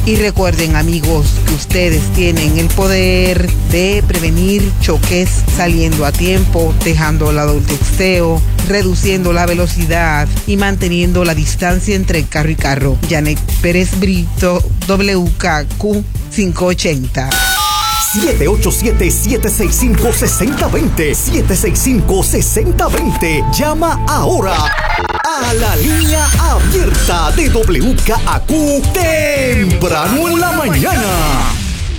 Y recuerden, amigos, que ustedes tienen el poder de prevenir choques saliendo a tiempo, dejando al lado el texteo, reduciendo la velocidad y manteniendo la distancia entre carro y carro. Janet Pérez Brito, WKQ 580. 787-765-6020. 765-6020. Llama ahora a la línea abierta de WKQ temprano en la mañana.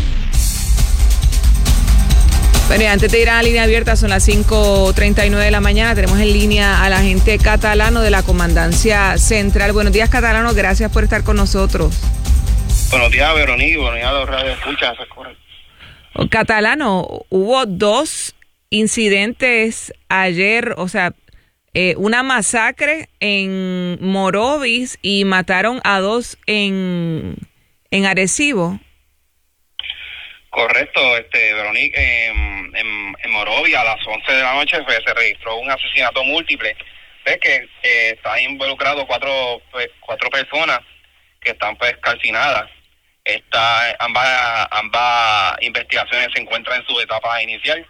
Bueno, y antes de ir a la línea abierta, son las 5:39 de la mañana. Tenemos en línea al agente Catalano de la Comandancia Central. Buenos días, Catalano. Gracias por estar con nosotros. Buenos días, Verónica. Buenos días a los radioescuchas. Catalano, hubo 2 incidentes ayer, o sea, una masacre en Morovis y mataron a 2 en Arecibo. Correcto, Verónica, en Morovis a las 11 de la noche se registró un asesinato múltiple. Ves que están involucrados cuatro personas que están calcinadas. Ambas investigaciones se encuentran en su etapa inicial.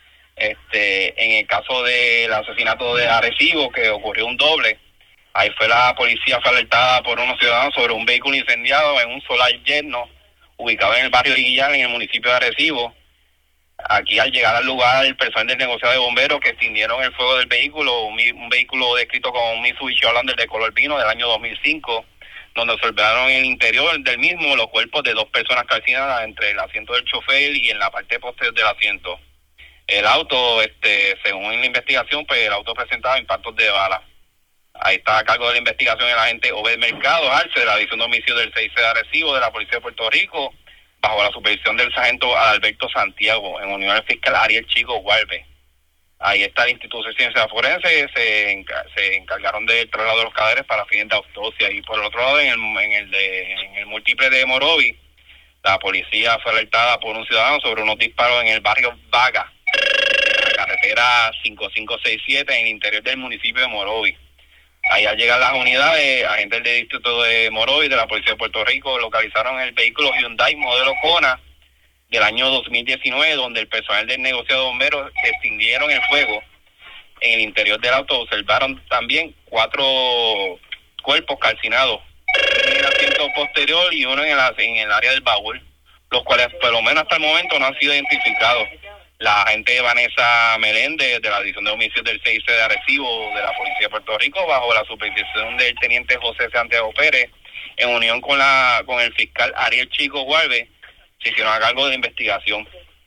En el caso del asesinato de Arecibo, que ocurrió un doble, ahí la policía fue alertada por unos ciudadanos sobre un vehículo incendiado en un solar lleno ubicado en el barrio de Guillar, en el municipio de Arecibo. Aquí, al llegar al lugar, el personal del negociado de bomberos que extinguieron el fuego del vehículo, un vehículo descrito como un Mitsubishi Outlander de color vino del año 2005, donde observaron en el interior del mismo los cuerpos de 2 personas calcinadas entre el asiento del chofer y en la parte posterior del asiento. El auto, según la investigación, pues el auto presentaba impactos de bala. Ahí está a cargo de la investigación el agente Obed Mercado Arce, de la División de Homicidios del 6C de Arecibo, de la Policía de Puerto Rico, bajo la supervisión del sargento Adalberto Santiago, en unión al fiscal Ariel Chico Gualbe. Ahí está el Instituto de Ciencias Forenses, se encargaron del traslado de los cadáveres para fines de autopsia. Y por el otro lado, en el múltiple de Morovis, la policía fue alertada por un ciudadano sobre unos disparos en el barrio Vaga, en la carretera 5567, en el interior del municipio de Morovis. Ahí, al llegar las unidades, agentes del distrito de Morovis, de la Policía de Puerto Rico, localizaron el vehículo Hyundai modelo Kona del año 2019, donde el personal del negociado de bomberos extinguieron el fuego. En el interior del auto observaron también 4 cuerpos calcinados, en el asiento posterior y uno en el área del baúl, los cuales por lo menos hasta el momento no han sido identificados. La agente Vanessa Meléndez, de la División de Homicidios del 6C de Arecibo, de la Policía de Puerto Rico, bajo la supervisión del teniente José Santiago Pérez, en unión con el fiscal Ariel Chico Gualbe, se hicieron a cargo de la investigación.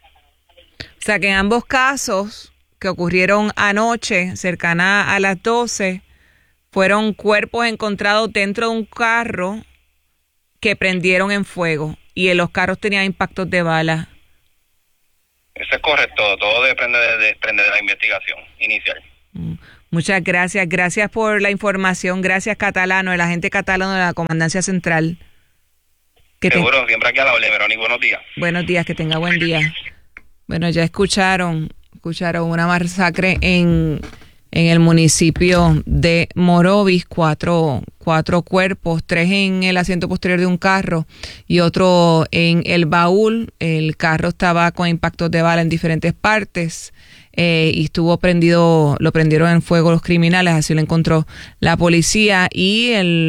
O sea que en ambos casos que ocurrieron anoche, cercana a las 12, fueron cuerpos encontrados dentro de un carro que prendieron en fuego, y en los carros tenían impactos de bala. Eso es correcto, todo depende de la investigación inicial. Muchas gracias, gracias por la información, gracias Catalano, el agente Catalano de la Comandancia Central. Seguro, siempre aquí a la orden, Verónica, buenos días. Buenos días, que tenga buen día. Bueno, ya escucharon una masacre en el municipio de Morovis, 4 cuerpos, 3 en el asiento posterior de un carro y otro en el baúl. El carro estaba con impactos de bala en diferentes partes y lo prendieron en fuego los criminales, así lo encontró la policía. Y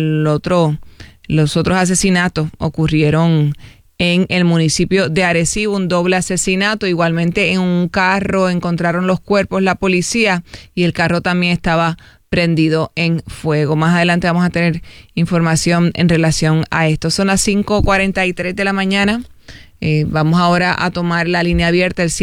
los otros asesinatos ocurrieron en el municipio de Arecibo, un doble asesinato. Igualmente en un carro encontraron los cuerpos la policía y el carro también estaba prendido en fuego. Más adelante vamos a tener información en relación a esto. Son las 5:43 de la mañana. Vamos ahora a tomar la línea abierta, el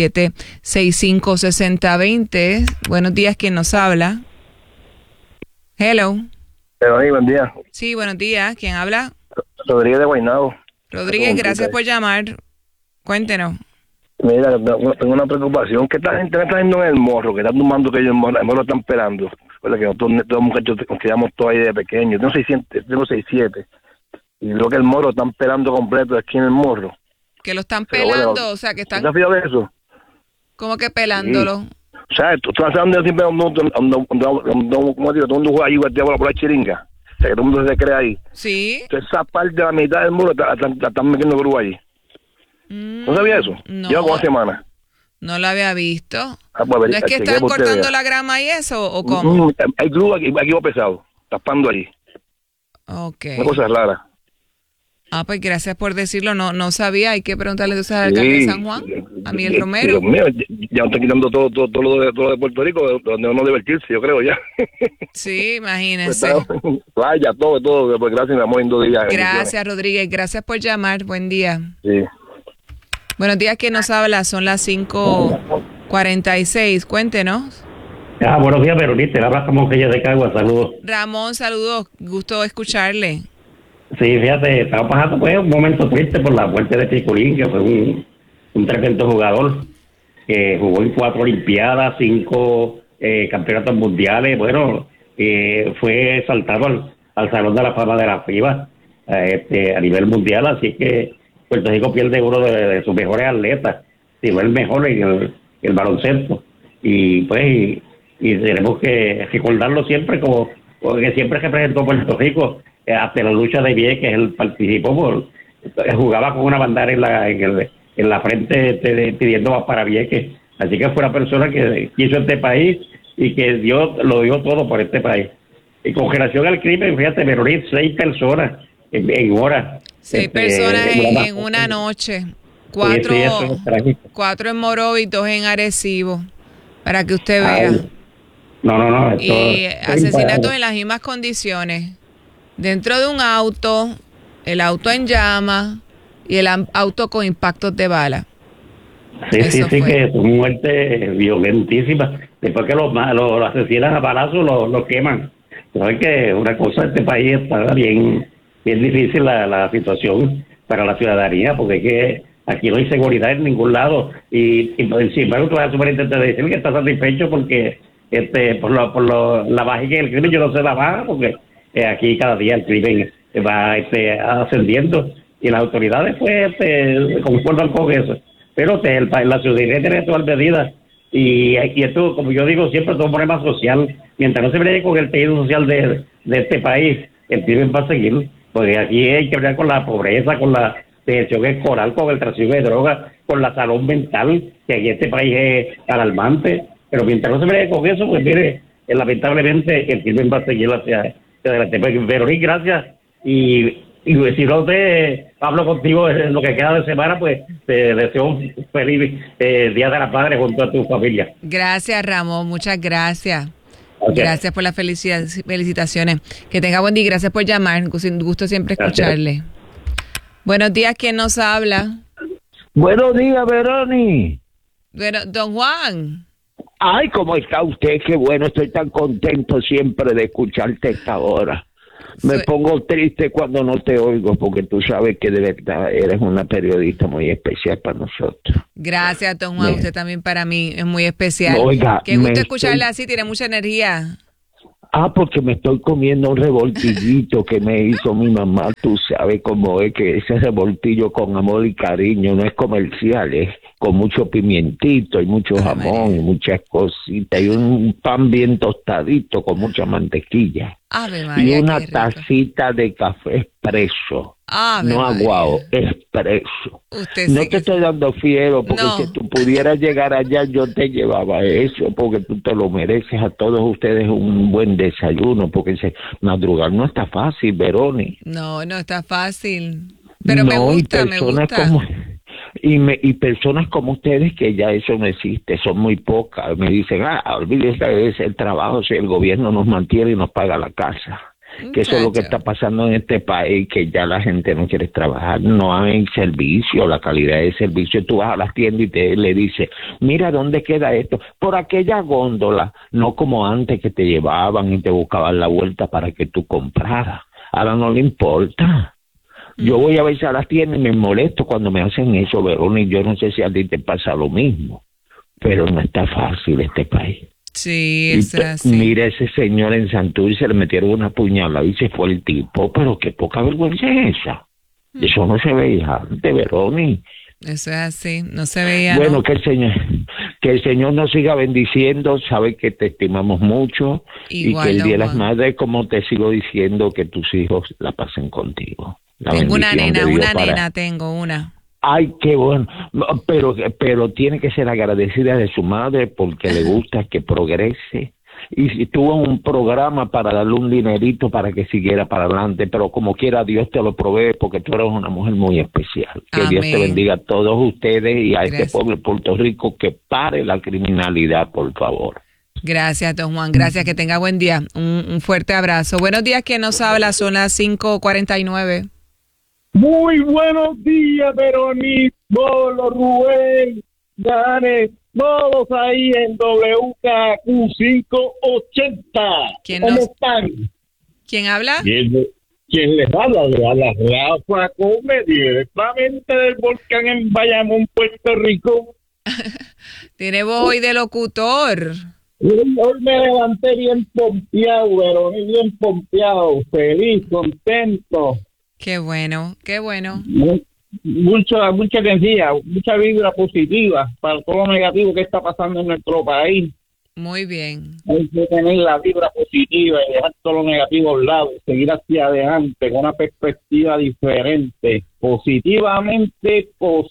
765-6020. Buenos días, ¿quién nos habla? Hello. Buen día. Sí, buenos días. ¿Quién habla? Rodríguez de Guaynabo. Rodríguez, gracias por llamar. Cuéntenos. Mira, tengo una preocupación. ¿Qué esta gente me está haciendo en el morro? Que están tomando que ellos el morro están pelando. Recuerda que nosotros, todos muchachos, nos criamos todos ahí de pequeños. Tengo 6'7". Y creo que el morro están pelando completo aquí en el morro. Que lo están pelando, o sea, que están... ¿Te has fijado de eso? ¿Cómo que pelándolo? Sí. O sea, tú sabes dónde siempre donde juega ahí, por la chiringa. que todo el mundo se crea ahí. Sí. Entonces, esa parte de la mitad del muro la están metiendo grúa allí. ¿No sabía eso? No. Lleva como una semana. No lo había visto. Pues, ¿No es que están cortando la grama y eso o cómo? Hay grúa aquí va pesado, tapando allí. Ok. Una cosa rara. Pues gracias por decirlo. No sabía. Hay que preguntarle entonces al alcalde de San Juan, a Miguel Romero. Dios mío, ya están quitando todo lo de Puerto Rico, donde uno divertirse, yo creo ya. Sí, imagínense. Vaya, todo. Pues gracias, mi amor, en 2 días. Gracias, Rodríguez. Gracias por llamar. Buen día. Sí. Buenos días, ¿quién nos habla? Son las 5:46. Cuéntenos. Buenos días, Verónica. Te habla Ramón Reyes de Cagua. Saludos. Ramón, saludos. Gusto escucharle. Sí, fíjate, estaba pasando pues un momento triste por la muerte de Piculín, que fue un tremendo jugador que jugó en 4 Olimpiadas, 5 campeonatos mundiales. Bueno, fue exaltado al Salón de la Fama de la FIBA a nivel mundial, así que Puerto Rico pierde uno de sus mejores atletas, si no el mejor en el baloncesto. Y pues y tenemos que recordarlo siempre como que siempre representó Puerto Rico. Hasta la lucha de Vieques él participó, jugaba con una bandera en la frente pidiendo más para Vieques. Así que fue una persona que quiso este país y que lo dio todo por este país. Y con relación al crimen, fíjate, Verónica, 6 personas en horas. 6 personas en una noche. 4 en Morovis, 2 en Arecibo, para que usted vea. No. Y asesinatos en las mismas condiciones. Dentro de un auto, el auto en llamas y el auto con impactos de bala. Sí, que es una muerte violentísima. Después que los asesinan a balazos, los queman. Sabes que una cosa, este país está bien difícil la situación para la ciudadanía, porque es que aquí no hay seguridad en ningún lado. Y sin embargo, tú vas a superintendente de decir que está satisfecho porque por la bajada del crimen yo no sé la baja, porque aquí cada día el crimen va ascendiendo y las autoridades pues concuerdan con eso, pero la ciudadanía tiene todas medidas y esto, como yo digo siempre, es un problema social. Mientras no se breve con el tejido social de este país, el crimen va a seguir, porque aquí hay que hablar con la pobreza, con la deserción escolar, con el tráfico de drogas, con la salud mental, que aquí este país es alarmante. Pero mientras no se breve con eso, pues mire, lamentablemente el crimen va a seguir hacia adelante. Verónica, gracias. Y si no te hablo contigo en lo que queda de semana, pues te deseo un feliz Día de la Madre junto a tu familia. Gracias, Ramón. Muchas gracias. Okay. Gracias por las felicitaciones. Que tenga buen día. Gracias por llamar. Gusto siempre escucharle. Gracias. Buenos días. ¿Quién nos habla? Buenos días, Veroni. Bueno, don Juan. Ay, ¿cómo está usted? Qué bueno, estoy tan contento siempre de escucharte a esta hora. Me pongo triste cuando no te oigo, porque tú sabes que de verdad eres una periodista muy especial para nosotros. Gracias, don Juan. Usted también para mí es muy especial. Oiga, qué gusto escucharla así, tiene mucha energía. Porque me estoy comiendo un revoltillito que me hizo mi mamá. Tú sabes cómo es que ese revoltillo con amor y cariño no es comercial, es con mucho pimientito y mucho jamón y muchas cositas y un pan bien tostadito con mucha mantequilla. Ave María, y una tacita de café expreso. Ave no María. aguao, expreso. Usted no te estoy dando fiero, porque si tú pudieras llegar allá, yo te llevaba eso, porque tú te lo mereces. A todos ustedes un buen desayuno, porque madrugar no está fácil, Veroni. No está fácil. Pero me gusta. Y personas como ustedes, que ya eso no existe, son muy pocas. Me dicen, olvídese de ese trabajo si el gobierno nos mantiene y nos paga la casa. Que eso es lo que está pasando en este país, que ya la gente no quiere trabajar, no hay servicio, la calidad de servicio. Tú vas a las tiendas y le dices, mira, ¿dónde queda esto? Por aquella góndola, no como antes que te llevaban y te buscaban la vuelta para que tú compraras. Ahora no le importa. Yo voy a veces a las tiendas y me molesto cuando me hacen eso, Verónica. Yo no sé si a ti te pasa lo mismo, pero no está fácil este país. Sí, es así. Mira, ese señor en Santurce se le metieron una puñalada y se fue el tipo, pero qué poca vergüenza es esa. Eso no se veía antes, Verónica. Eso es así, no se veía. Bueno, ¿no? que Que el Señor nos siga bendiciendo, sabe que te estimamos mucho. Igual, y que el Día de las Madres, como te sigo diciendo, que tus hijos la pasen contigo. Tengo una nena, tengo una. Ay, qué bueno, pero tiene que ser agradecida de su madre porque le gusta que progrese. Y si tuvo un programa para darle un dinerito para que siguiera para adelante, pero como quiera Dios te lo provee porque tú eres una mujer muy especial. Que Dios te bendiga a todos ustedes y a este pueblo de Puerto Rico, que pare la criminalidad, por favor. Gracias, don Juan. Gracias, que tenga buen día. Un fuerte abrazo. Buenos días, ¿quién nos habla? Son las 5:49. Muy buenos días, Verónica, Bolo, Rubén, Dane, todos ahí en WKQ 580. ¿Cómo están? ¿Quién habla? ¿Quién les habla? Rafa Gómez, directamente del volcán en Bayamón, Puerto Rico. Tiene voz hoy de locutor. Hoy me levanté bien pompeado, Verónica, bien pompeado, feliz, contento. Qué bueno, qué bueno. Mucha energía, mucha vibra positiva para todo lo negativo que está pasando en nuestro país. Muy bien. Hay que tener la vibra positiva y dejar todo lo negativo a un lado, seguir hacia adelante con una perspectiva diferente. Positivamente.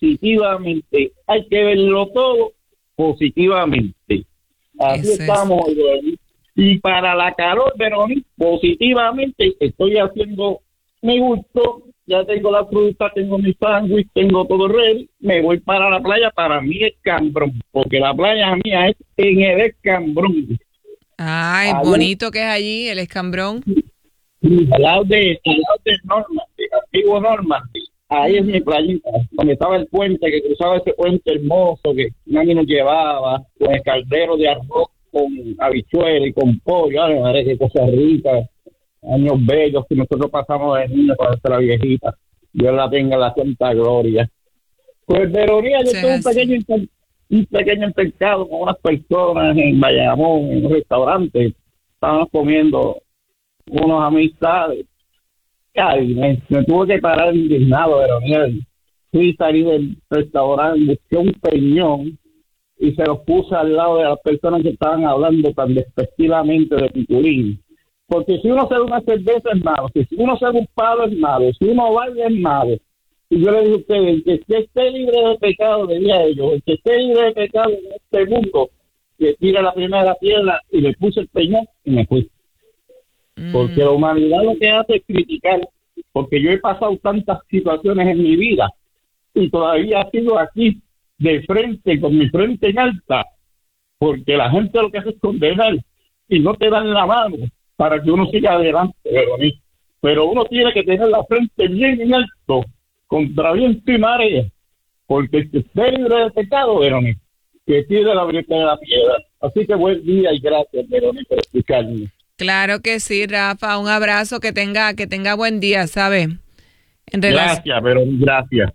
Hay que verlo todo positivamente. Así estamos. Y para la calor, Verónica, positivamente estoy haciendo mi gusto, ya tengo la fruta, tengo mi sándwich, tengo todo ready, me voy para la playa, para mí es Cambrón, porque la playa mía es en el Escambrón. Ay, allá, bonito que es allí, el Escambrón. Al lado de Normandy, antiguo Normandy, ahí es mi playita, donde estaba el puente, que cruzaba ese puente hermoso que nadie nos llevaba, con el caldero de arroz, con habichuela y con pollo, ay, madre, qué cosa rica. Años bellos que nosotros pasamos de niños con nuestra viejita. Dios la tenga en la santa gloria. Pues, Verónica, yo tuve un pequeño altercado con unas personas en Bayamón, en un restaurante. Estábamos comiendo unas amistades. Ay, me tuve que parar indignado, Verónica. Fui, salí del restaurante, busqué un peñón y se los puse al lado de las personas que estaban hablando tan despectivamente de Piculín. Porque si uno se da una cerveza es malo, si uno se da un palo es malo, si uno baila es malo. Y yo le dije a ustedes, el que esté libre de pecado, le dije a ellos, el que esté libre de pecado en este mundo, que tire la primera piedra, y le puse el peñón y me fui. Porque la humanidad lo que hace es criticar, porque yo he pasado tantas situaciones en mi vida y todavía sigo aquí de frente, con mi frente en alta, porque la gente lo que hace es condenar y no te dan la mano para que uno siga adelante, pero uno tiene que tener la frente bien en alto, contra viento y marea, porque el que esté libre de pecado, Verónica, que tire la brecha de la piedra. Así que buen día y gracias, Verónica, por explicarme. Claro que sí, Rafa, un abrazo, que tenga buen día, ¿sabe? Gracias, Verónica, gracias.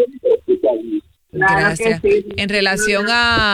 Gracias. En relación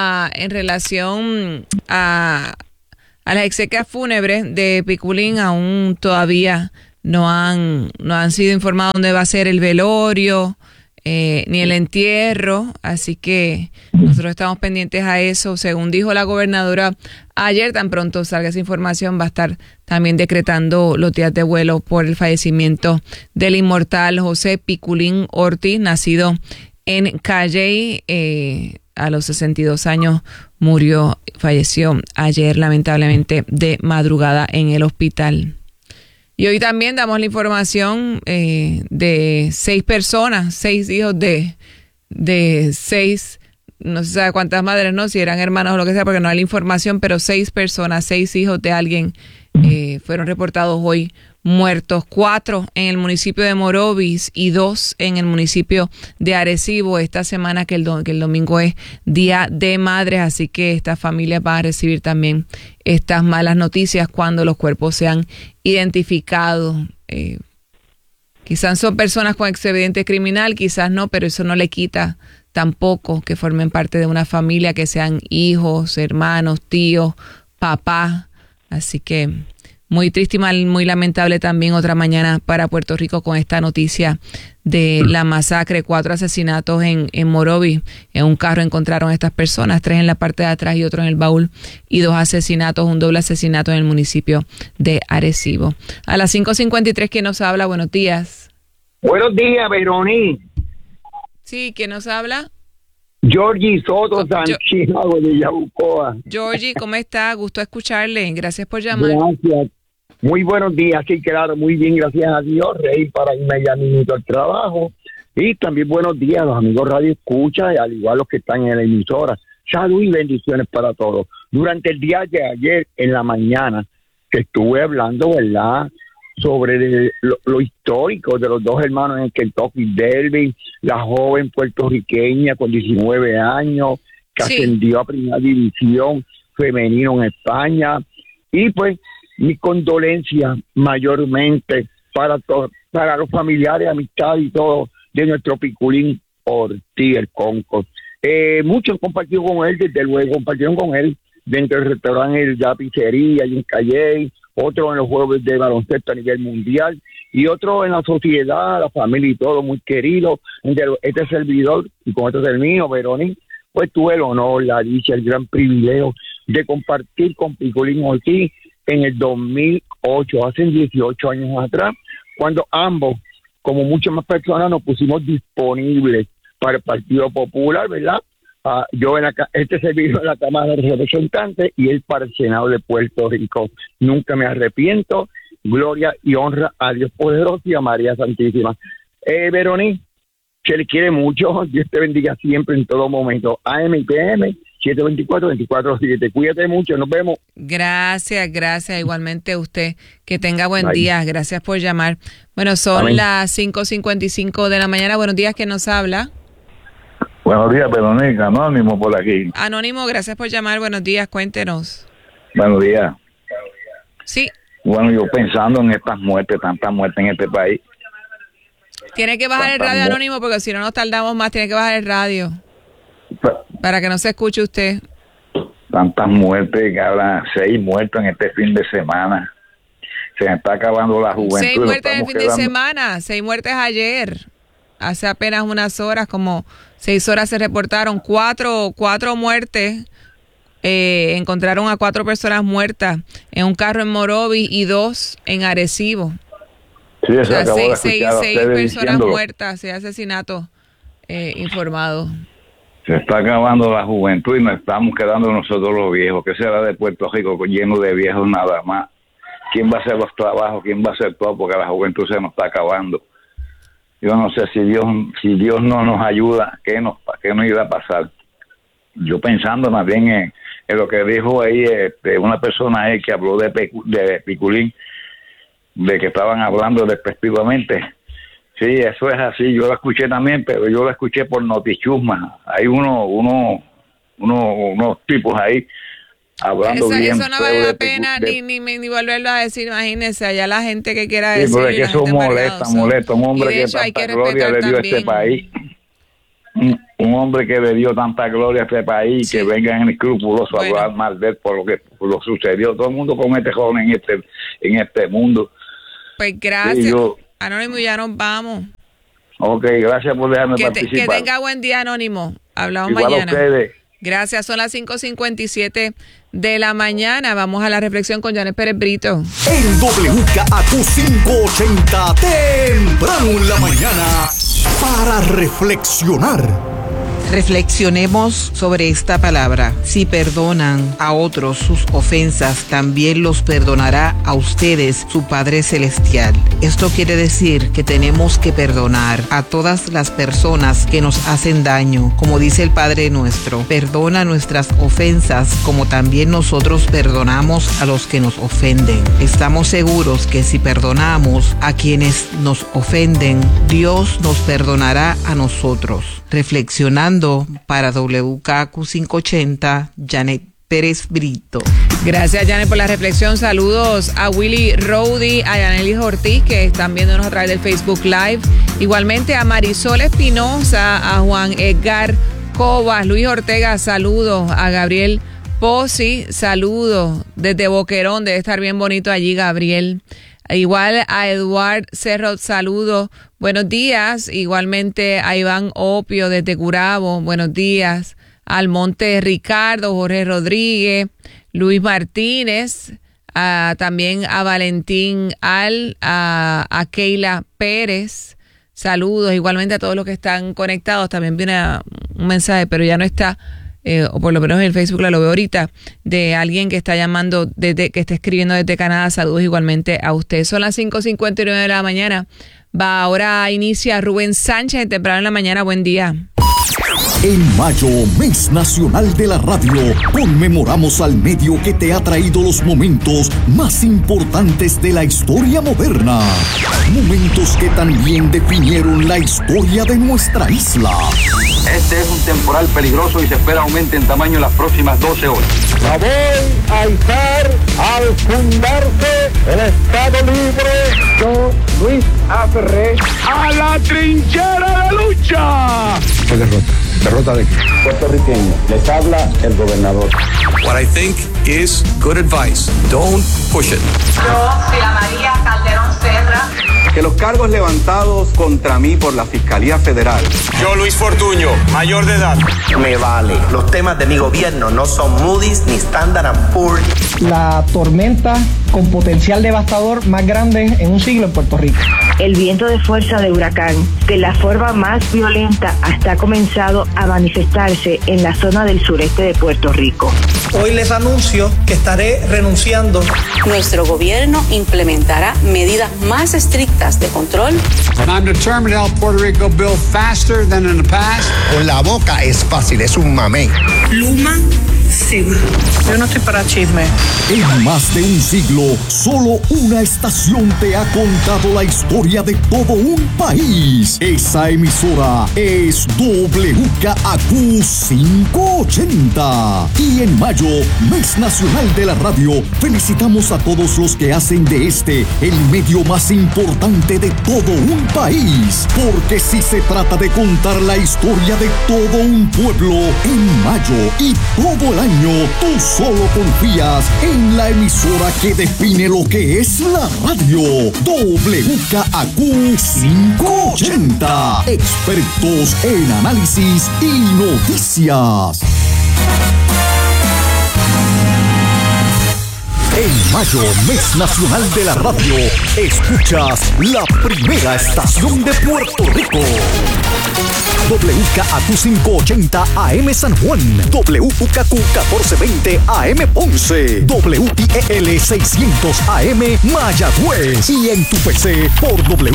a las exequias fúnebres de Piculín, aún todavía no han sido informados dónde va a ser el velorio ni el entierro, así que nosotros estamos pendientes a eso. Según dijo la gobernadora ayer, tan pronto salga esa información, va a estar también decretando los días de duelo por el fallecimiento del inmortal José Piculín Ortiz, nacido en Calley, a los 62 años falleció ayer lamentablemente de madrugada en el hospital. Y hoy también damos la información de 6 personas, 6 hijos de 6, no se sabe cuántas madres, no, si eran hermanos o lo que sea, porque no hay la información, pero 6 personas, 6 hijos de alguien fueron reportados hoy muertos, 4 en el municipio de Morovis y 2 en el municipio de Arecibo esta semana, que el domingo es Día de Madres, así que estas familias van a recibir también estas malas noticias cuando los cuerpos sean identificados. Quizás son personas con expediente criminal, quizás no, pero eso no le quita tampoco que formen parte de una familia, que sean hijos, hermanos, tíos, papás, así que Muy triste y muy lamentable también otra mañana para Puerto Rico con esta noticia de la masacre. 4 asesinatos en Morovis. En un carro encontraron a estas personas, 3 en la parte de atrás y otro en el baúl. Y 2 asesinatos, un doble asesinato en el municipio de Arecibo. A las 5:53, ¿quién nos habla? Buenos días. Buenos días, Verónica. Sí, ¿quién nos habla? Georgie Soto Santiago de Yabucoa. Georgie, ¿cómo está? Gusto escucharle. Gracias por llamar. Gracias. Muy buenos días, sí, claro, muy bien, gracias a Dios, Rey, para irme ya minuto al trabajo. Y también buenos días a los amigos Radio Escucha, al igual los que están en la emisora. Salud y bendiciones para todos. Durante el día de ayer, en la mañana, que estuve hablando, ¿verdad?, sobre lo histórico de los 2 hermanos en el Kentucky Derby, la joven puertorriqueña con 19 años que ascendió a primera división femenino en España. Y pues mi condolencia mayormente para los familiares, amistades y todo de nuestro Piculín Ortiz, el Conco. Muchos han compartido con él, desde luego compartieron con él dentro del restaurante La Pizzería y en Calle, otro en los juegos de baloncesto a nivel mundial y otro en la sociedad, la familia y todo, muy querido. Este servidor, y con este termino, Verónica, pues tuve el honor, la dicha, el gran privilegio de compartir con Piculín Ortiz en el 2008, hace 18 años atrás, cuando ambos, como muchas más personas, nos pusimos disponibles para el Partido Popular, ¿verdad? Yo este servidor en la Cámara de Representantes y él para el Senado de Puerto Rico. Nunca me arrepiento. Gloria y honra a Dios poderoso y a María Santísima. Verónica, se le quiere mucho. Dios te bendiga siempre en todo momento. AM y PM 724-24-7. Cuídate mucho, nos vemos. Gracias, igualmente usted. Que tenga buen día, gracias por llamar. Bueno, son las 5:55 de la mañana. Buenos días, ¿quién nos habla? Buenos días, Verónica, Anónimo por aquí. Anónimo, gracias por llamar, buenos días, cuéntenos. Buenos días. Sí. Bueno, yo pensando en estas muertes, tantas muertes en este país. Tiene que bajar el radio, Anónimo, porque si no nos tardamos más, tiene que bajar el radio. Para que no se escuche usted. Tantas muertes, que hablan 6 muertos en este fin de semana. Se me está acabando la juventud. 6 muertes en el fin de semana, 6 muertes ayer. Hace apenas unas horas, como 6 horas se reportaron 4 muertes. Encontraron a 4 personas muertas en un carro en Morovis y 2 en Arecibo. Sí, o sea, 6 personas muertas, 6 asesinatos informados. Se está acabando la juventud y nos estamos quedando nosotros los viejos. ¿Qué será de Puerto Rico lleno de viejos nada más? ¿Quién va a hacer los trabajos? ¿Quién va a hacer todo? Porque la juventud se nos está acabando. Yo no sé si Dios no nos ayuda, ¿qué nos iba a pasar? Yo pensando más bien en lo que dijo ahí una persona ahí que habló de Piculín, de que estaban hablando despectivamente. Sí, eso es así, yo lo escuché también, pero yo lo escuché por Notichusma. Hay unos tipos ahí hablando bien. Eso no vale la pena ni volverlo a decir, imagínense, allá la gente que quiera decir. Sí, pero es que eso molesta, un hombre que tanta gloria le dio a este país. Un hombre que le dio tanta gloria a este país, sí, que vengan escrupulosos a hablar mal de él por lo sucedió. Todo el mundo comete errores en este mundo. Pues gracias. Sí, Anónimo, ya nos vamos. Ok, gracias por dejarme participar. Que tenga buen día, Anónimo. Hablamos igual mañana. A ustedes. Gracias, son las 5:57 de la mañana. Vamos a la reflexión con Janet Pérez Brito. En WKAQ 580, temprano en la mañana, para reflexionar. Reflexionemos sobre esta palabra. Si perdonan a otros sus ofensas, también los perdonará a ustedes su Padre Celestial. Esto quiere decir que tenemos que perdonar a todas las personas que nos hacen daño. Como dice el Padre nuestro, perdona nuestras ofensas como también nosotros perdonamos a los que nos ofenden. Estamos seguros que si perdonamos a quienes nos ofenden, Dios nos perdonará a nosotros. Reflexionando para WKAQ 580, Janet Pérez Brito. Gracias, Janet, por la reflexión. Saludos a Willy Rowdy, a Yanelis Ortiz, que están viéndonos a través del Facebook Live. Igualmente a Marisol Espinosa, a Juan Edgar Cobas, Luis Ortega, saludos. A Gabriel Pozzi, saludos. desde Boquerón, debe estar bien bonito allí, Gabriel. Igual a Eduard Cerro, saludos, buenos días. Igualmente a Iván Opio desde Curabo, buenos días. Al Monte Ricardo, Jorge Rodríguez, Luis Martínez, también a Valentín a Keila Pérez, saludos. Igualmente a todos los que están conectados. También viene un mensaje, pero ya no está, o por lo menos en el Facebook lo veo ahorita, de alguien que está llamando, que está escribiendo desde Canadá. Saludos igualmente a usted. Son las 5:59 de la mañana. Ahora inicia Rubén Sánchez temprano en la mañana. Buen día. En mayo, Mes Nacional de la Radio, conmemoramos al medio que te ha traído los momentos más importantes de la historia moderna. Momentos que también definieron la historia de nuestra isla. Este es un temporal peligroso y se espera aumente en tamaño en las próximas 12 horas. La voy a izar al fundarse el Estado Libre. Yo, Luis A. Ferré, a la trinchera de lucha. ¿Derrota de qué? Puertorriqueño. Les habla el gobernador. What I think is good advice. Don't push it. Yo, Sila María Calderón Serra. Que los cargos levantados contra mí por la Fiscalía Federal. Yo, Luis Fortuño, mayor de edad. Me vale. Los temas de mi gobierno no son Moody's ni Standard & Poor's. La tormenta con potencial devastador más grande en un siglo en Puerto Rico. El viento de fuerza de huracán, de la forma más violenta, hasta ha comenzado a manifestarse en la zona del sureste de Puerto Rico. Hoy les anuncio que estaré renunciando. Nuestro gobierno implementará medidas más estrictas de control. I'm determined to help Puerto Rico build faster than in the past. Con la boca es fácil, es un mamey. Luma, seguro. Yo no estoy para chisme. En más de un siglo, solo una estación te ha contado la historia de todo un país. Esa emisora es WKAQ 580. Y en mayo, Mes Nacional de la Radio, felicitamos a todos los que hacen de este el medio más importante de todo un país. Porque si se trata de contar la historia de todo un pueblo, en mayo y todo el año, tú solo confías en la emisora que define lo que es la radio. WKAQ 580. Expertos en análisis y noticias. En mayo, Mes Nacional de la Radio, escuchas la primera estación de Puerto Rico. WKAQ 580 AM San Juan, WKAQ 1420 AM Ponce, WIEL 600 AM Mayagüez y en tu PC por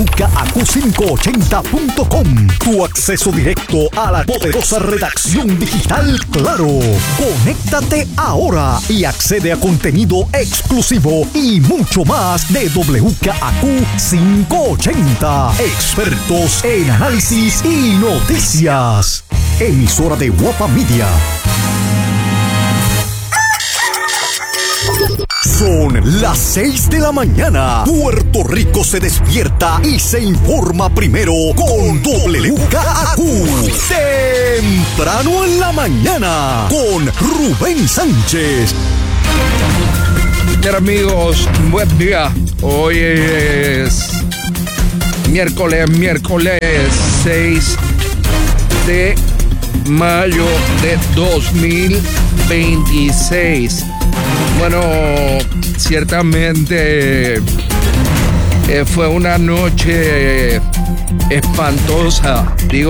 WKAQ580.com. Tu acceso directo a la poderosa redacción digital Claro. Conéctate ahora y accede a contenido exclusivo y mucho más de WKAQ 580. Expertos en análisis y noticias. Emisora de Guapa Media. Son las 6 de la mañana. Puerto Rico se despierta y se informa primero con WKAQ. Temprano en la mañana con Rubén Sánchez. Amigos, buen día. Hoy es miércoles 6 de mayo de 2026. Bueno, ciertamente fue una noche espantosa,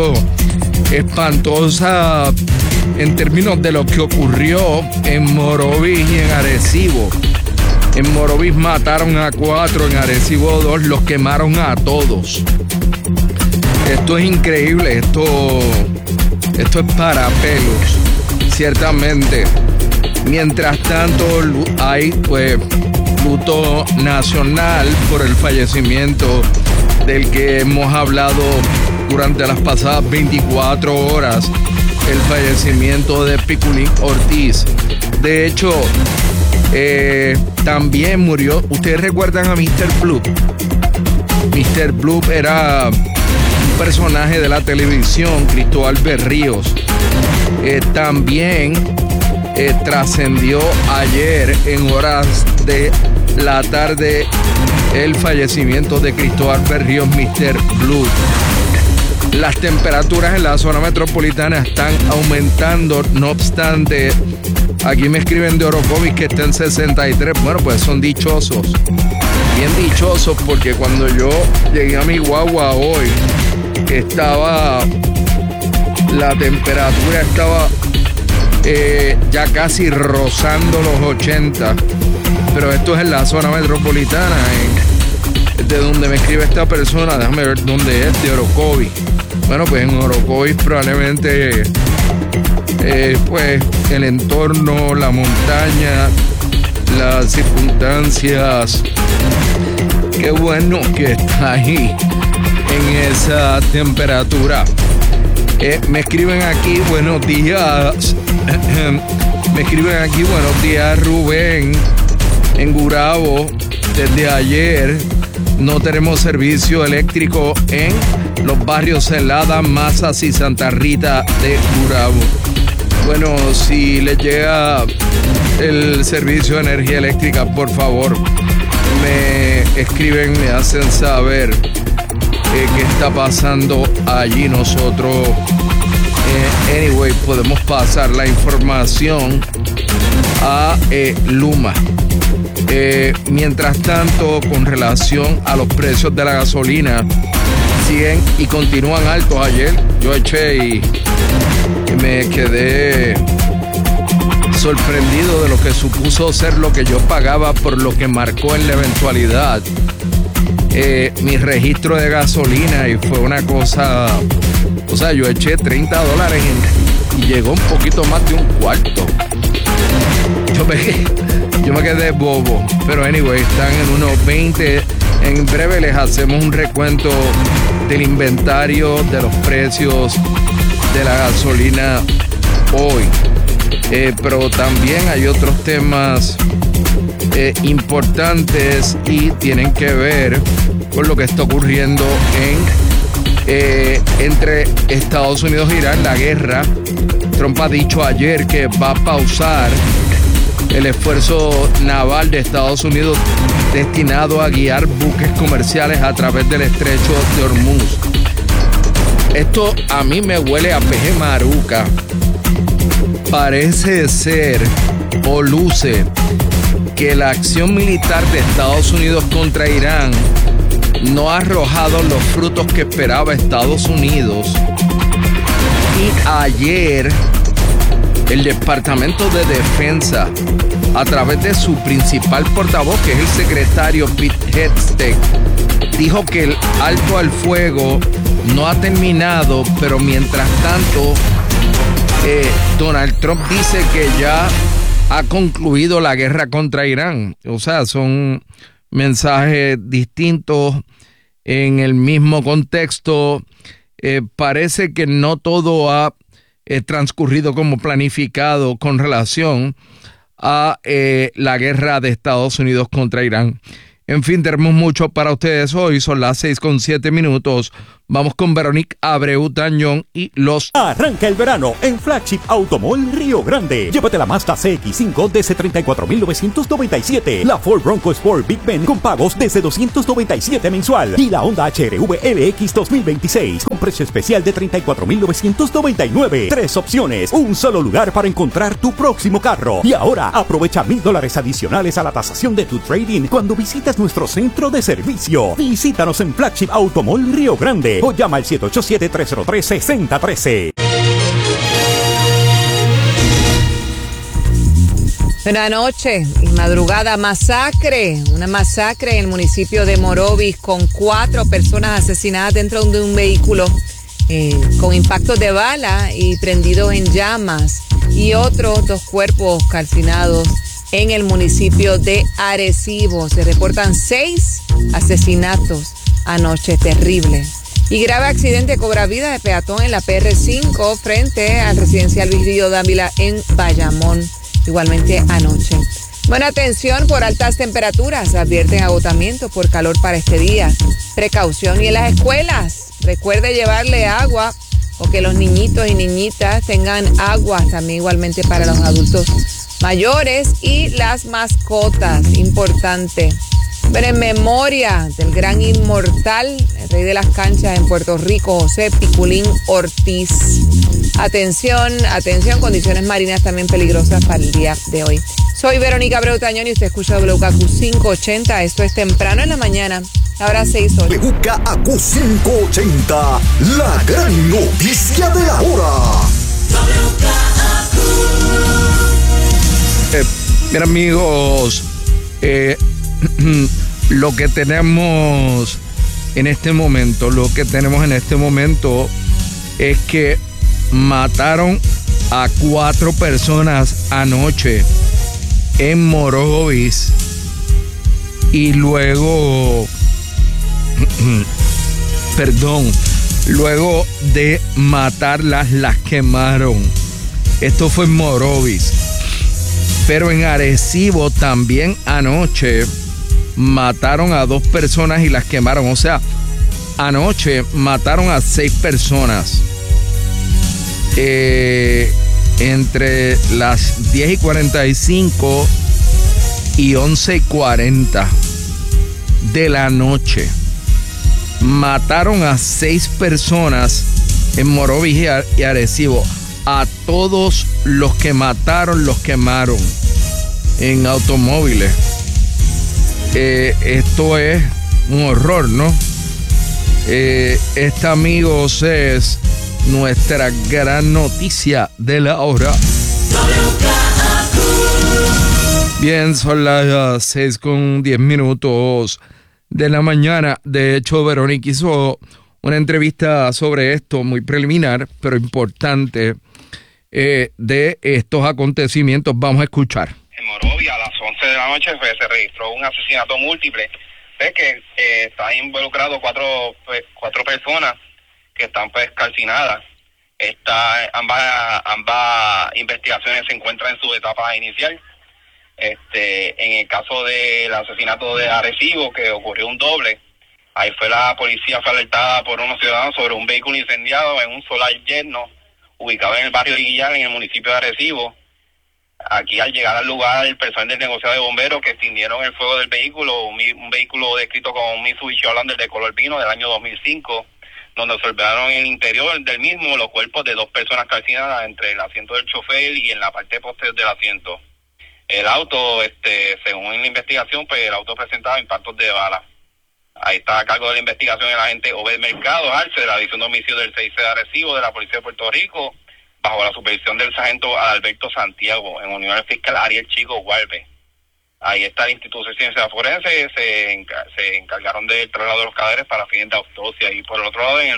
espantosa en términos de lo que ocurrió en Morovis y en Arecibo. En Morovis mataron a 4, en Arecibo 2, los quemaron a todos. Esto es increíble, esto es para pelos, ciertamente. Mientras tanto, hay luto nacional por el fallecimiento del que hemos hablado durante las pasadas 24 horas, el fallecimiento de Piculín Ortiz. De hecho, también murió, ¿ustedes recuerdan a Mr. Bloop? Mr. Bloop era un personaje de la televisión, Cristóbal Berríos. También trascendió ayer en horas de la tarde el fallecimiento de Cristóbal Berríos, Mr. Blue. Las temperaturas en la zona metropolitana están aumentando, no obstante, aquí me escriben de Orocovis que está en 63. Bueno, pues son dichosos, bien dichosos, porque cuando yo llegué a mi guagua hoy, la temperatura estaba ya casi rozando los 80, pero esto es en la zona metropolitana, de donde me escribe esta persona. Déjame ver dónde es, de Orocovis. Bueno, pues en Orocovis probablemente pues el entorno, la montaña, las circunstancias, qué bueno que está ahí en esa temperatura. Me escriben aquí, buenos días. Me escriben aquí, buenos días, Rubén. En Gurabo, desde ayer no tenemos servicio eléctrico en los barrios Celada, Mazas y Santa Rita de Gurabo. Bueno, si les llega el servicio de energía eléctrica, por favor, me escriben, me hacen saber qué está pasando allí. Nosotros, anyway, podemos pasar la información a Luma. Mientras tanto, con relación a los precios de la gasolina, siguen y continúan altos. Ayer yo eché y me quedé sorprendido de lo que supuso ser lo que yo pagaba por lo que marcó en la eventualidad mi registro de gasolina, y fue una cosa, o sea, yo eché $30 y llegó un poquito más de un cuarto. Yo me quedé bobo, pero anyway, están en unos 20. En breve les hacemos un recuento del inventario de los precios de la gasolina hoy. Pero también hay otros temas importantes y tienen que ver con lo que está ocurriendo entre Estados Unidos e Irán, la guerra. Trump ha dicho ayer que va a pausar el esfuerzo naval de Estados Unidos destinado a guiar buques comerciales a través del estrecho de Hormuz. Esto a mí me huele a peje maruca. Parece ser o luce que la acción militar de Estados Unidos contra Irán no ha arrojado los frutos que esperaba Estados Unidos. Y ayer el Departamento de Defensa, a través de su principal portavoz, que es el secretario Pete Hegseth, dijo que el alto al fuego no ha terminado, pero mientras tanto Donald Trump dice que ya ha concluido la guerra contra Irán. O sea, son mensajes distintos en el mismo contexto. Parece que no todo ha transcurrido como planificado con relación a la guerra de Estados Unidos contra Irán. En fin, tenemos mucho para ustedes hoy. Son las 6:07. Vamos con Veronique Abreu Tañón y los... Arranca el verano en Flagship Automall Río Grande. Llévate la Mazda CX-5 desde $34,997. La Ford Bronco Sport Big Ben con pagos desde $297 mensual. Y la Honda HR-V LX 2026 con precio especial de $34,999. 3 opciones, un solo lugar para encontrar tu próximo carro. Y ahora aprovecha $1,000 adicionales a la tasación de tu trading cuando visitas nuestro centro de servicio. Visítanos en Flagship Automall Río Grande o llama al 787-303-6013. Buenas noches y madrugada, una masacre en el municipio de Morovis con 4 personas asesinadas dentro de un vehículo con impactos de bala y prendidos en llamas, y otros 2 cuerpos calcinados en el municipio de Arecibo. Se reportan 6 asesinatos anoche, terrible. Y grave accidente cobra vida de peatón en la PR5 frente al residencial Virgilio Dávila en Bayamón, igualmente anoche. Buena atención por altas temperaturas, advierten agotamiento por calor para este día. Precaución. Y en las escuelas, recuerde llevarle agua o que los niñitos y niñitas tengan agua, también igualmente para los adultos mayores y las mascotas, importante. Pero en memoria del gran inmortal, el rey de las canchas en Puerto Rico, José Piculín Ortiz. Atención, condiciones marinas también peligrosas para el día de hoy. Soy Verónica Abreu Tañón y usted escucha WKQ 580. Esto es temprano en la mañana, ahora 6:08. WKQ 580, la gran noticia de la hora. Bien, amigos, lo que tenemos en este momento es que mataron a 4 personas anoche en Morovis y luego de matarlas las quemaron. Esto fue en Morovis. Pero en Arecibo también anoche mataron a 2 personas y las quemaron. O sea, anoche mataron a 6 personas. Entre las 10:45 y 11:40 de la noche. Mataron a 6 personas en Morovis y Arecibo. A todos los que mataron, los quemaron en automóviles. Esto es un horror, ¿no? Esta, amigos, es nuestra gran noticia de la hora. Bien, son las 6:10 de la mañana. De hecho, Verónica hizo una entrevista sobre esto, muy preliminar, pero importante, de estos acontecimientos. Vamos a escuchar. En Morovia, a las 11 de la noche, se registró un asesinato múltiple. Es que están involucrados cuatro personas que están calcinadas. Ambas investigaciones se encuentran en su etapa inicial. En el caso del asesinato de Arecibo, que ocurrió un doble, ahí la policía fue alertada por unos ciudadanos sobre un vehículo incendiado en un solar lleno ubicado en el barrio de Guillar, en el municipio de Arecibo. Aquí, al llegar al lugar, el personal del negociado de bomberos que extinguieron el fuego del vehículo, un vehículo descrito como un Mitsubishi Outlander de color vino del año 2005, donde observaron en el interior del mismo los cuerpos de 2 personas calcinadas entre el asiento del chofer y en la parte posterior del asiento. El auto, según la investigación, pues el auto presentaba impactos de bala. Ahí está a cargo de la investigación el agente Obed Mercado Arce, de la División de Homicidios del 6C de Arecibo, de la Policía de Puerto Rico, bajo la supervisión del sargento Adalberto Santiago, en unión al fiscal Ariel Chico Gualbe. Ahí está el Instituto de Ciencias Forenses, se encargaron del traslado de los cadáveres para fines de autopsia. Y por el otro lado, en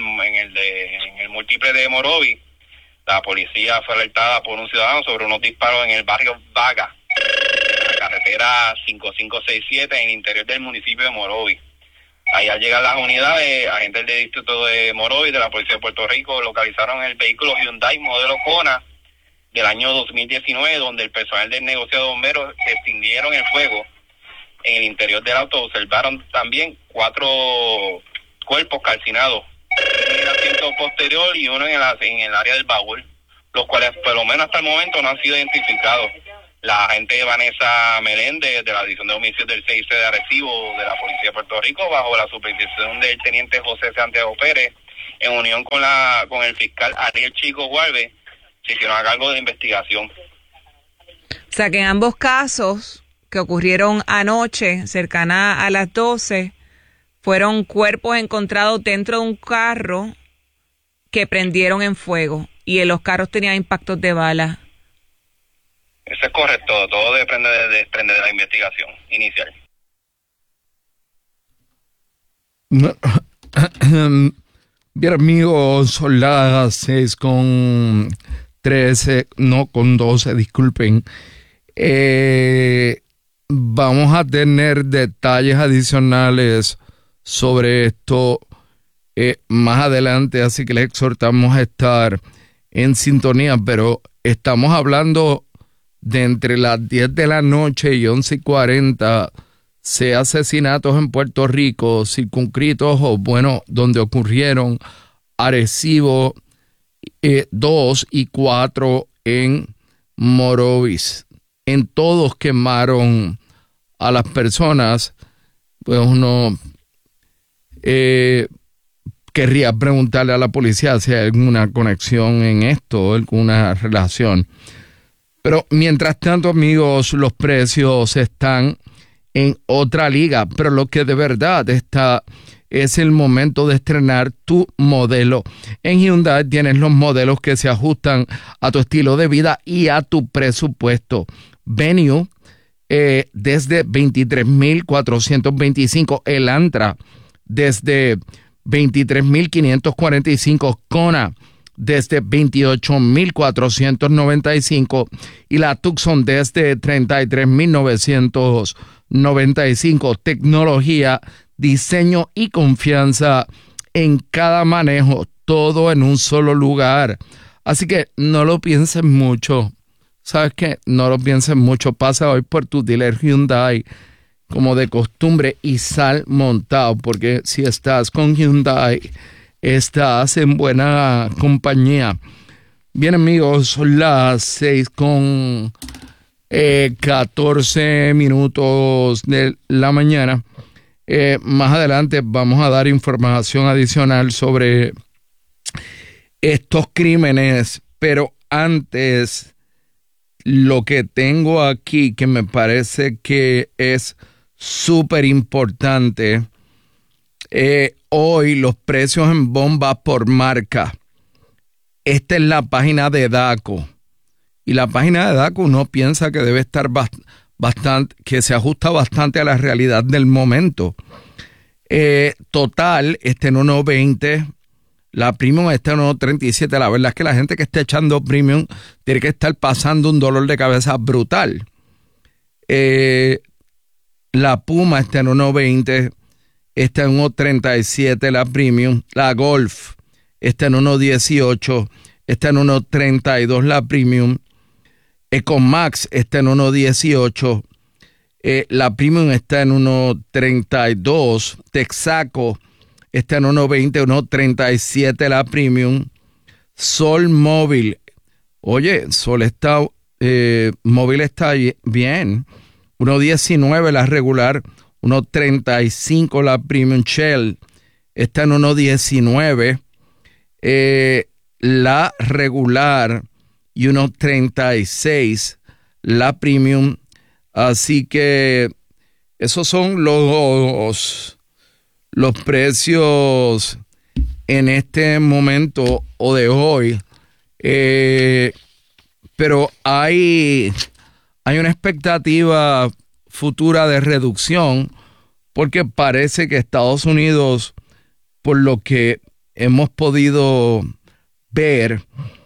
el múltiple de Morovis, la policía fue alertada por un ciudadano sobre unos disparos en el barrio Vaga, en la carretera 5567, en el interior del municipio de Morovis. Ahí, al llegar las unidades, agentes del distrito de Morovis, de la Policía de Puerto Rico, localizaron el vehículo Hyundai modelo Kona del año 2019, donde el personal del negociado de bomberos extinguieron el fuego. En el interior del auto observaron también 4 cuerpos calcinados, en el asiento posterior y uno en el área del baúl, los cuales, por lo menos hasta el momento, no han sido identificados. La agente Vanessa Meléndez, de la División de Homicidios del 6C de Arecibo, de la Policía de Puerto Rico, bajo la supervisión del teniente José Santiago Pérez, en unión con el fiscal Ariel Chico Gualbe, se hicieron a cargo de investigación. O sea que en ambos casos que ocurrieron anoche, cercana a las 12, fueron cuerpos encontrados dentro de un carro que prendieron en fuego, y en los carros tenían impactos de bala. Eso es correcto, todo depende de la investigación inicial. Bien, amigos, son las 6:12, disculpen. Vamos a tener detalles adicionales sobre esto más adelante, así que les exhortamos a estar en sintonía, pero estamos hablando de entre las 10 de la noche y 11:40, 6 asesinatos en Puerto Rico, circunscritos o, bueno, donde ocurrieron: Arecibo, 2 y 4 en Morovis. En todos quemaron a las personas. Pues uno querría preguntarle a la policía si hay alguna conexión en esto, alguna relación. Pero mientras tanto, amigos, los precios están en otra liga. Pero lo que de verdad está es el momento de estrenar tu modelo. En Hyundai tienes los modelos que se ajustan a tu estilo de vida y a tu presupuesto. Venue desde $23,425. El Antra desde $23,545. Kona desde $28,495 y la Tucson desde $33,995. Tecnología, diseño y confianza en cada manejo, todo en un solo lugar. Así que no lo pienses mucho. ¿Sabes qué? No lo pienses mucho. Pasa hoy por tu dealer Hyundai como de costumbre y sal montado, porque si estás con Hyundai, estás en buena compañía. Bien, amigos, son las 6:14 de la mañana. Más adelante vamos a dar información adicional sobre estos crímenes, pero antes, lo que tengo aquí que me parece que es súper importante. Hoy los precios en bombas por marca. Esta es la página de DACO. Y la página de DACO uno piensa que debe estar bastante, que se ajusta bastante a la realidad del momento. Total está en 1.20. La Premium está en 1.37. La verdad es que la gente que está echando Premium tiene que estar pasando un dolor de cabeza brutal. La Puma está en 1.20. Está en 1.37 la Premium. La Golf está en 1.18. Está en 1.32 la Premium. EcoMax está en 1.18. La Premium está en 1.32. Texaco está en 1.20, 1.37 la Premium. Sol Móvil. Oye, Sol está... móvil está bien. 1.19 la regular. 1.35 la Premium. Shell está en 1.19. La regular y 1.36 la Premium. Así que esos son los precios en este momento o de hoy. Pero hay una expectativa futura de reducción, porque parece que Estados Unidos, por lo que hemos podido ver,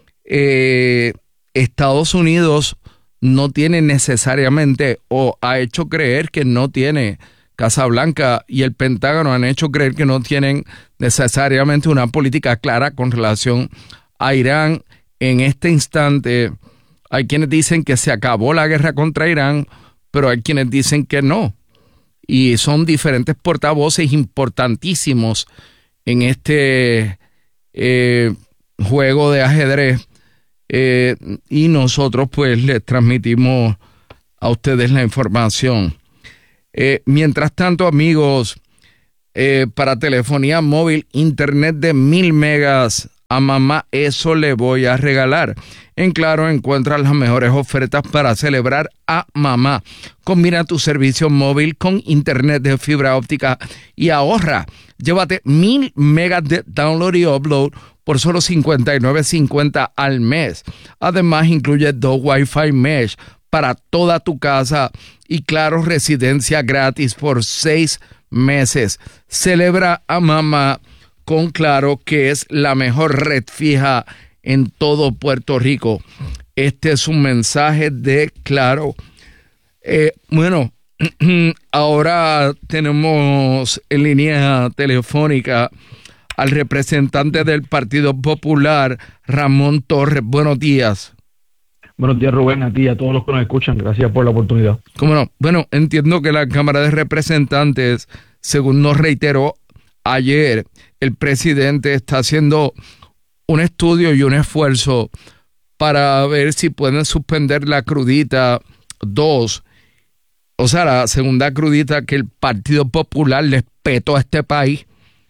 Estados Unidos no tiene necesariamente, o ha hecho creer que no tiene, Casa Blanca y el Pentágono han hecho creer que no tienen necesariamente una política clara con relación a Irán. En este instante hay quienes dicen que se acabó la guerra contra Irán, pero hay quienes dicen que no. Y son diferentes portavoces importantísimos en este juego de ajedrez. Y nosotros pues les transmitimos a ustedes la información. Mientras tanto, amigos, para telefonía móvil, internet de 1000 megas a mamá, eso le voy a regalar. En Claro encuentras las mejores ofertas para celebrar a mamá. Combina tu servicio móvil con internet de fibra óptica y ahorra. Llévate 1000 megas de download y upload por solo $59.50 al mes. Además, incluye 2 Wi-Fi Mesh para toda tu casa y Claro Residencia gratis por 6 meses. Celebra a mamá con Claro, que es la mejor red fija en todo Puerto Rico. Este es un mensaje de Claro. Bueno, ahora tenemos en línea telefónica al representante del Partido Popular, Ramón Torres. Buenos días. Buenos días, Rubén, a ti y a todos los que nos escuchan. Gracias por la oportunidad. ¿Cómo no? Bueno, entiendo que la Cámara de Representantes, según nos reiteró ayer, el presidente está haciendo un estudio y un esfuerzo para ver si pueden suspender la crudita 2, o sea, la segunda crudita que el Partido Popular les petó a este país,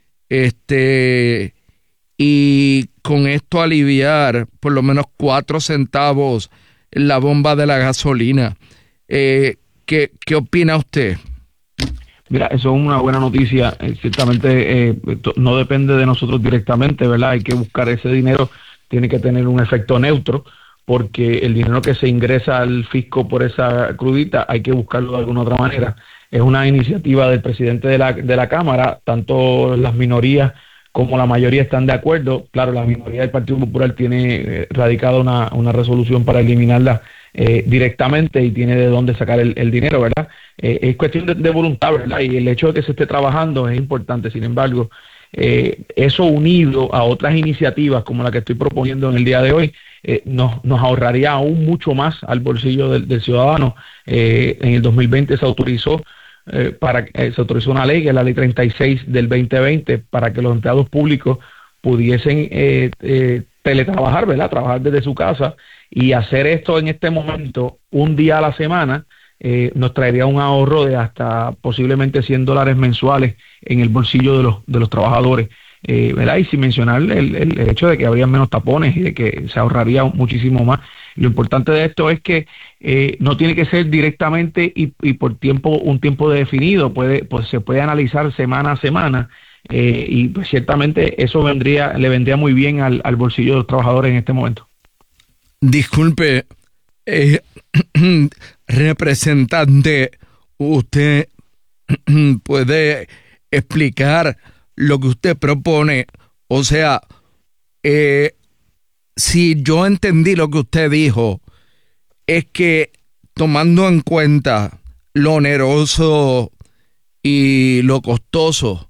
y con esto aliviar por lo menos 4 centavos la bomba de la gasolina. ¿Qué opina usted? Mira, eso es una buena noticia. Ciertamente no depende de nosotros directamente, ¿verdad? Hay que buscar ese dinero, tiene que tener un efecto neutro, porque el dinero que se ingresa al fisco por esa crudita hay que buscarlo de alguna otra manera. Es una iniciativa del presidente de la Cámara, tanto las minorías como la mayoría están de acuerdo. Claro, la minoría del Partido Popular tiene radicada una resolución para eliminarla directamente y tiene de dónde sacar el dinero, ¿verdad? Es cuestión de voluntad, ¿verdad? Y el hecho de que se esté trabajando es importante. Sin embargo, eso unido a otras iniciativas como la que estoy proponiendo en el día de hoy, nos ahorraría aún mucho más al bolsillo del ciudadano. En el 2020 se autorizó una ley, que es la ley 36 del 2020, para que los empleados públicos pudiesen teletrabajar, ¿verdad? Trabajar desde su casa, y hacer esto en este momento un día a la semana nos traería un ahorro de hasta posiblemente $100 mensuales en el bolsillo de los trabajadores, ¿verdad? Y sin mencionar el hecho de que habría menos tapones y de que se ahorraría muchísimo más. Lo importante de esto es que no tiene que ser directamente y por un tiempo definido, se puede analizar semana a semana, y pues ciertamente eso le vendría muy bien al bolsillo de los trabajadores en este momento. Disculpe, representante, ¿usted puede explicar lo que usted propone? O sea, si yo entendí lo que usted dijo, es que tomando en cuenta lo oneroso y lo costoso,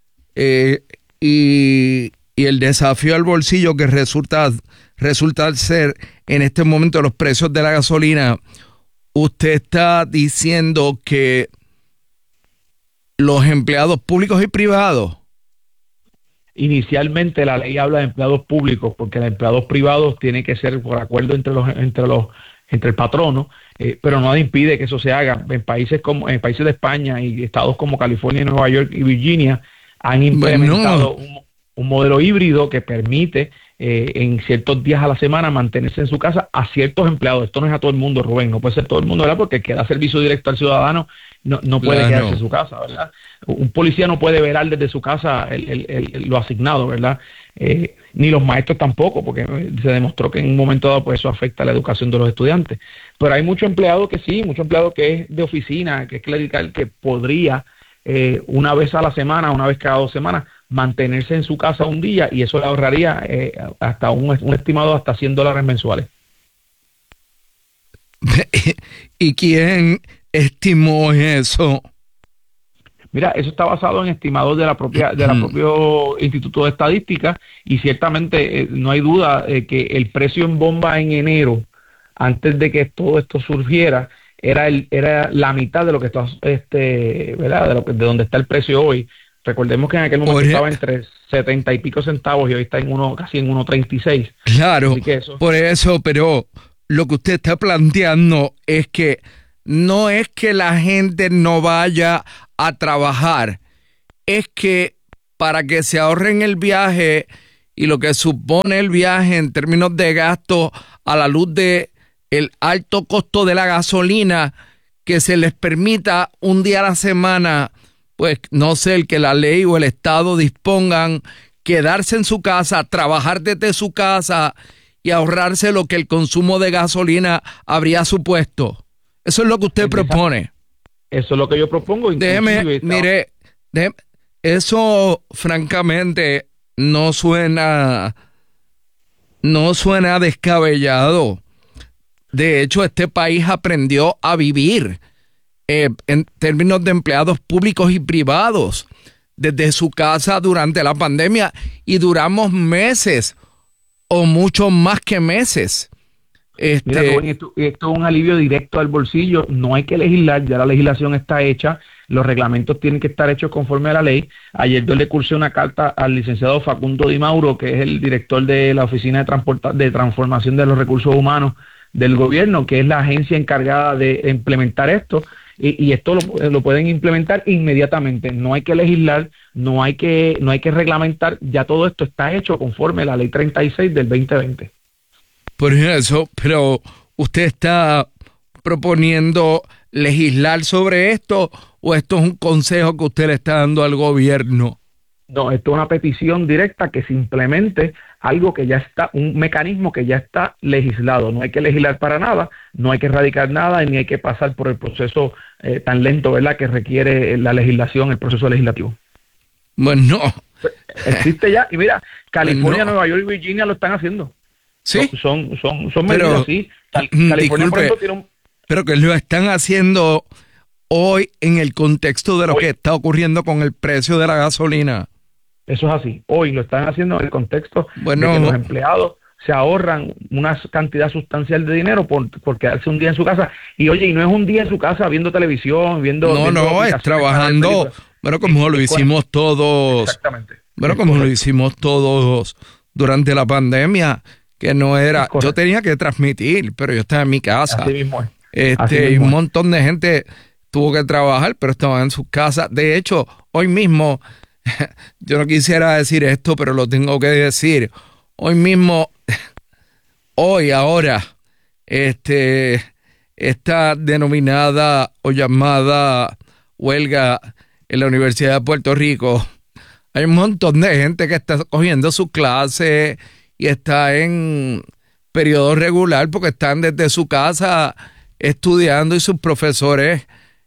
y el desafío al bolsillo que resulta ser en este momento los precios de la gasolina, usted está diciendo que los empleados públicos y privados. Inicialmente la ley habla de empleados públicos, porque los empleados privados tienen que ser por acuerdo entre el patrono, pero nada impide que eso se haga. En países de España y estados como California, Nueva York y Virginia han implementado un modelo híbrido que permite en ciertos días a la semana mantenerse en su casa a ciertos empleados. Esto no es a todo el mundo, Rubén, no puede ser todo el mundo, ¿verdad? Porque el que da servicio directo al ciudadano no puede quedarse en su casa, ¿verdad? Un policía no puede velar desde su casa lo asignado, ¿verdad? Ni los maestros tampoco, porque se demostró que en un momento dado pues eso afecta a la educación de los estudiantes. Pero hay mucho empleado que sí, mucho empleado que es de oficina, que es clerical, que podría una vez a la semana, una vez cada 2 semanas, mantenerse en su casa un día, y eso le ahorraría hasta un estimado hasta $100 mensuales. ¿Y quién estimó eso? Mira, eso está basado en estimados de la propio Instituto de Estadística, y ciertamente no hay duda que el precio en bomba en enero, antes de que todo esto surgiera, era la mitad de lo que está, ¿verdad? De donde está el precio hoy. Recordemos que en aquel momento estaba entre 70 y pico centavos y hoy está casi en 1.36. Claro, por eso, pero lo que usted está planteando es que no es que la gente no vaya a trabajar, es que para que se ahorren el viaje y lo que supone el viaje en términos de gasto a la luz de el alto costo de la gasolina, que se les permita un día a la semana, pues no sé, el que la ley o el Estado dispongan, quedarse en su casa, trabajar desde su casa y ahorrarse lo que el consumo de gasolina habría supuesto. Eso es lo que usted propone. Eso es lo que yo propongo. Mire, eso francamente no suena descabellado. De hecho, este país aprendió a vivir en términos de empleados públicos y privados desde su casa durante la pandemia, y duramos meses o mucho más que meses. Mira, Rubén, esto es un alivio directo al bolsillo, no hay que legislar, ya la legislación está hecha, los reglamentos tienen que estar hechos conforme a la ley. Ayer yo le cursé una carta al licenciado Facundo Di Mauro, que es el director de la Oficina de Transformación de los Recursos Humanos del gobierno, que es la agencia encargada de implementar esto, y esto lo pueden implementar inmediatamente. No hay que legislar, no hay que reglamentar, ya todo esto está hecho conforme a la ley 36 del 2020. Por eso, pero usted está proponiendo legislar sobre esto, ¿o esto es un consejo que usted le está dando al gobierno? No, esto es una petición directa que se implemente algo que ya está, un mecanismo que ya está legislado. No hay que legislar para nada, no hay que erradicar nada, ni hay que pasar por el proceso tan lento, ¿verdad?, que requiere la legislación, el proceso legislativo. Bueno, existe ya, y mira, California, Nueva York y Virginia lo están haciendo. Sí. Son medidas, sí. California, disculpe, por ejemplo, tiene un... pero que lo están haciendo hoy en el contexto de lo que está ocurriendo con el precio de la gasolina. Eso es así. Hoy lo están haciendo en el contexto de que los empleados se ahorran una cantidad sustancial de dinero por quedarse un día en su casa. Y oye, y no es un día en su casa viendo televisión, No, es trabajando. Bueno, como lo hicimos todos. Exactamente. Bueno, como lo hicimos todos durante la pandemia, que no era... Yo tenía que transmitir, pero yo estaba en mi casa. Así mismo es. Y un montón de gente tuvo que trabajar, pero estaban en sus casas. De hecho, hoy mismo... Yo no quisiera decir esto, pero lo tengo que decir. Hoy mismo, ahora, esta denominada o llamada huelga en la Universidad de Puerto Rico, hay un montón de gente que está cogiendo sus clases y está en periodo regular porque están desde su casa estudiando y sus profesores,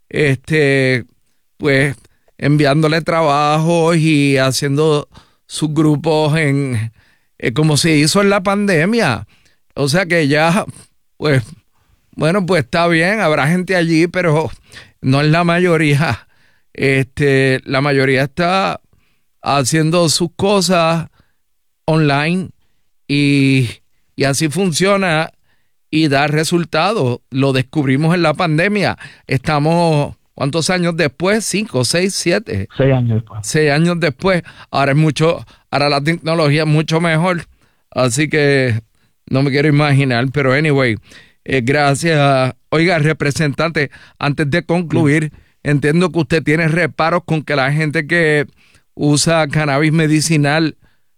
pues, enviándole trabajos y haciendo sus grupos como se hizo en la pandemia. O sea que ya, pues, bueno, pues está bien, habrá gente allí, pero no es la mayoría. La mayoría está haciendo sus cosas online y así funciona y da resultados. Lo descubrimos en la pandemia. Estamos... ¿Cuántos años después? 5, 6, 7. 6 años después. 6 años después. Ahora la tecnología es mucho mejor. Así que no me quiero imaginar. Pero anyway, gracias. Oiga, representante, antes de concluir, entiendo que usted tiene reparos con que la gente que usa cannabis medicinal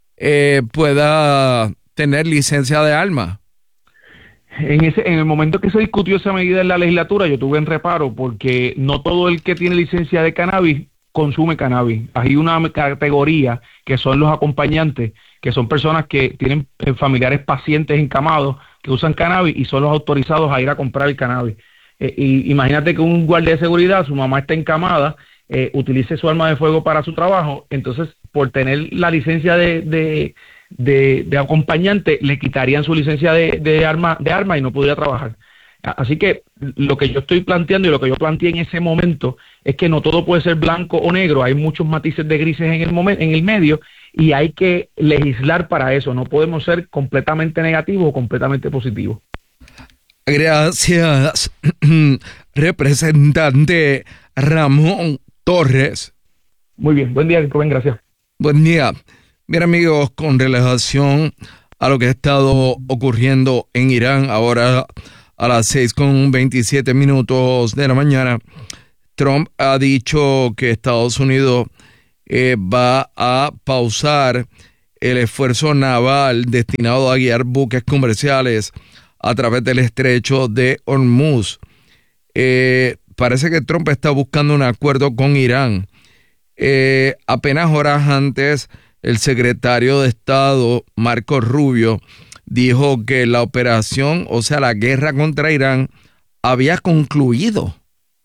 pueda tener licencia de arma. En el momento que se discutió esa medida en la legislatura, yo tuve en reparo porque no todo el que tiene licencia de cannabis consume cannabis. Hay una categoría que son los acompañantes, que son personas que tienen familiares pacientes encamados que usan cannabis y son los autorizados a ir a comprar el cannabis. Y imagínate que un guardia de seguridad, su mamá está encamada, utilice su arma de fuego para su trabajo, entonces por tener la licencia de acompañante le quitarían su licencia de arma y no podría trabajar. Así que lo que yo estoy planteando y lo que yo planteé en ese momento es que no todo puede ser blanco o negro, hay muchos matices de grises en el medio y hay que legislar para eso, no podemos ser completamente negativos o completamente positivos. Gracias, representante Ramón Torres. Muy bien, buen día, Rubén, gracias. Buen día. Bien, amigos, con relación a lo que ha estado ocurriendo en Irán, ahora a las 6:27 de la mañana, Trump ha dicho que Estados Unidos va a pausar el esfuerzo naval destinado a guiar buques comerciales a través del estrecho de Hormuz. Parece que Trump está buscando un acuerdo con Irán. Apenas horas antes, el secretario de Estado, Marco Rubio, dijo que la operación, o sea, la guerra contra Irán, había concluido.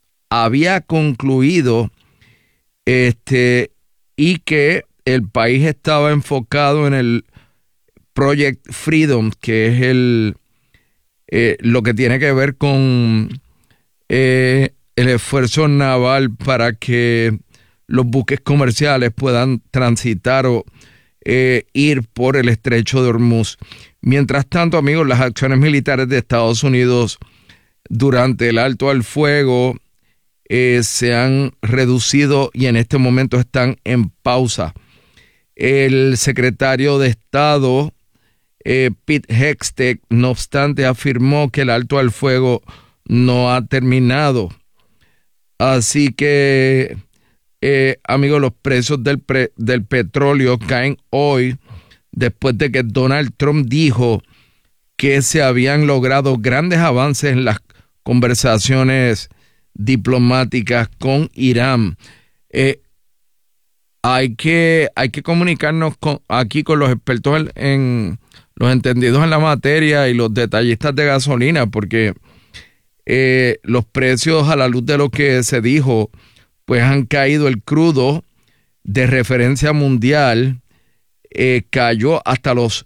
Y que el país estaba enfocado en el Project Freedom, que es lo que tiene que ver con el esfuerzo naval para que los buques comerciales puedan transitar o ir por el estrecho de Hormuz. Mientras tanto, amigos, las acciones militares de Estados Unidos durante el alto al fuego se han reducido y en este momento están en pausa. El secretario de Estado, Pete Hegseth, no obstante, afirmó que el alto al fuego no ha terminado. Así que, amigos, los precios del petróleo caen hoy después de que Donald Trump dijo que se habían logrado grandes avances en las conversaciones diplomáticas con Irán. Hay que comunicarnos aquí con los expertos en los entendidos en la materia y los detallistas de gasolina, porque los precios, a la luz de lo que se dijo, pues han caído. El crudo de referencia mundial cayó hasta los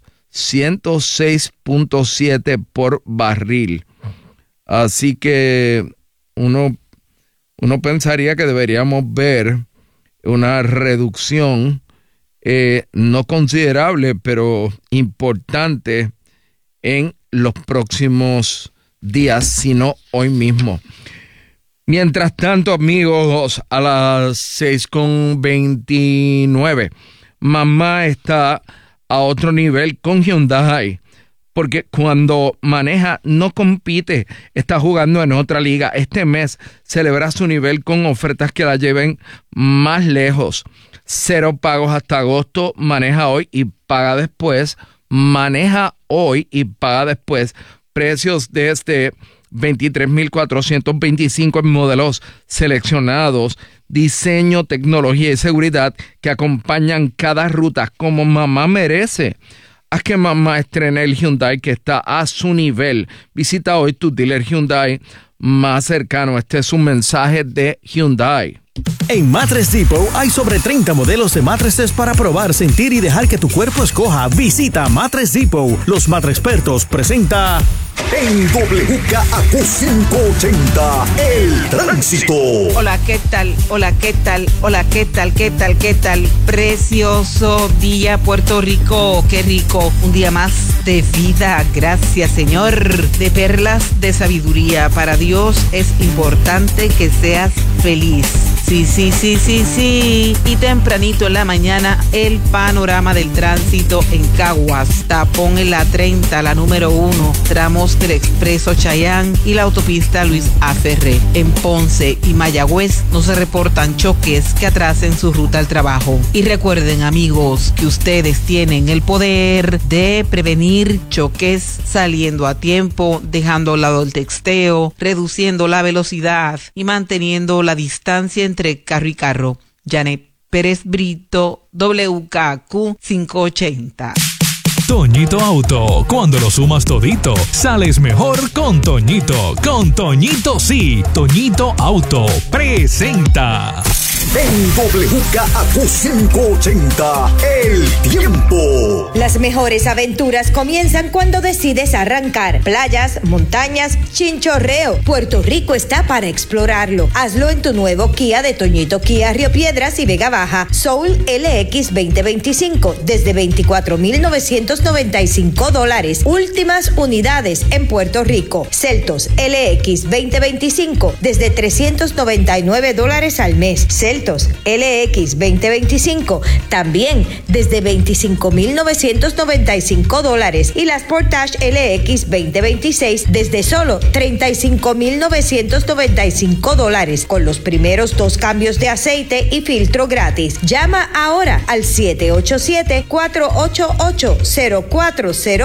106.7 por barril. Así que uno pensaría que deberíamos ver una reducción no considerable, pero importante en los próximos días, sino hoy mismo. Mientras tanto, amigos, a las 6:29, mamá está a otro nivel con Hyundai, porque cuando maneja no compite, está jugando en otra liga. Este mes celebra su nivel con ofertas que la lleven más lejos. 0 pagos hasta agosto, maneja hoy y paga después. Maneja hoy y paga después. Precios desde $23,425 en modelos seleccionados. Diseño, tecnología y seguridad que acompañan cada ruta como mamá merece. Haz que mamá estrene el Hyundai que está a su nivel. Visita hoy tu dealer Hyundai más cercano. Este es un mensaje de Hyundai. En Mattress Depot hay sobre 30 modelos de mattresses para probar, sentir y dejar que tu cuerpo escoja. Visita Mattress Depot. Los Mattrexpertos presenta en WKAQ 580 El Tránsito. Hola, ¿qué tal? Hola, ¿qué tal? Hola, ¿qué tal? ¿Qué tal? ¿Qué tal? Precioso día, Puerto Rico. Qué rico. Un día más de vida. Gracias, Señor. De perlas de sabiduría. Para Dios es importante que seas feliz. Sí. Y tempranito en la mañana, el panorama del tránsito en Caguas. Tapón en la 30, la número 1, tramos del Expreso Chayán y la autopista Luis A. Ferré. En Ponce y Mayagüez no se reportan choques que atrasen su ruta al trabajo. Y recuerden, amigos, que ustedes tienen el poder de prevenir choques saliendo a tiempo, dejando a un lado el texteo, reduciendo la velocidad y manteniendo la distancia entre carro y carro. Janet Pérez Brito, WKQ 580. Toñito Auto, cuando lo sumas todito, sales mejor con Toñito. Con Toñito sí. Toñito Auto presenta. En WKAQ 580, El Tiempo. Las mejores aventuras comienzan cuando decides arrancar. Playas, montañas, chinchorreo. Puerto Rico está para explorarlo. Hazlo en tu nuevo Kia de Toñito Kia Río Piedras y Vega Baja. Soul LX 2025 desde $24,995. Últimas unidades en Puerto Rico. Celtos LX 2025 desde $399 al mes. Celtos LX 2025 también desde $25,995 y las Sportage LX 2026 desde solo $35,995 con los primeros 2 cambios de aceite y filtro gratis. Llama ahora al 787-488-0400